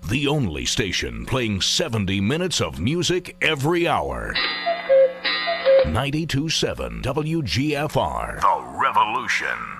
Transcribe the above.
the only station playing 70 minutes of music every hour. 92.7 WGFR. The Revolution.